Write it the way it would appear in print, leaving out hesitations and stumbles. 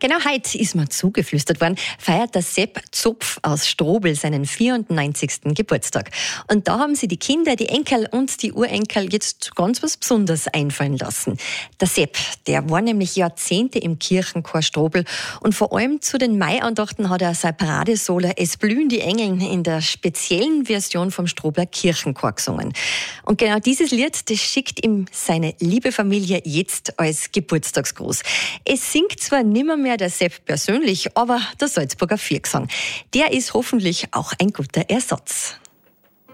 Genau, heute ist mir zugeflüstert worden, feiert der Sepp Zopf aus Strobl seinen 94. Geburtstag. Und da haben sie die Kinder, die Enkel und die Urenkel jetzt ganz was Besonderes einfallen lassen. Der Sepp, der war nämlich Jahrzehnte im Kirchenchor Strobl und vor allem zu den Maiandachten hat er sein Paradesolo Es blühen die Engeln in der speziellen Version vom Strobler Kirchenchor gesungen. Und genau dieses Lied, das schickt ihm seine liebe Familie jetzt als Geburtstagsgruß. Es singt zwar nimmer mehr der Sepp persönlich, aber der Salzburger Viergesang. Der ist hoffentlich auch ein guter Ersatz.